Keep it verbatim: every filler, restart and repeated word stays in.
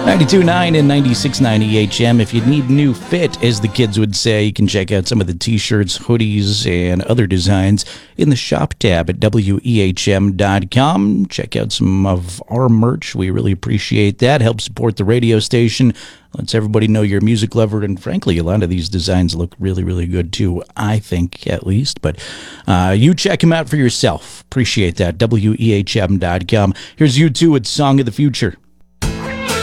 ninety-two point nine and ninety-six point nine E H M. If you need new fit, as the kids would say, you can check out some of the t-shirts, hoodies, and other designs in the shop tab at W E H M dot com. Check out some of our merch. We really appreciate that. Help support the radio station. Lets everybody know you're a music lover. And frankly, a lot of these designs look really, really good too, I think, at least. But uh, you check them out for yourself. Appreciate that. W E H M dot com. Here's U two with Song of the Future.